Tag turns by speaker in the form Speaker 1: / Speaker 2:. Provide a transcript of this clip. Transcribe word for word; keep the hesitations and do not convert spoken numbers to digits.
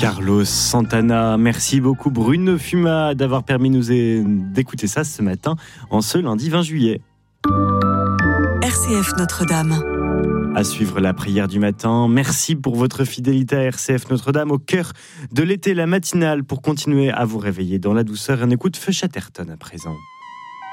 Speaker 1: Carlos Santana. Merci beaucoup Bruno Fuma d'avoir permis nous d'écouter ça ce matin, en ce lundi vingt juillet.
Speaker 2: R C F Notre-Dame.
Speaker 1: À suivre la prière du matin. Merci pour votre fidélité à R C F Notre-Dame, au cœur de l'été, la matinale, pour continuer à vous réveiller dans la douceur. Et on écoute Feu Chatterton à présent.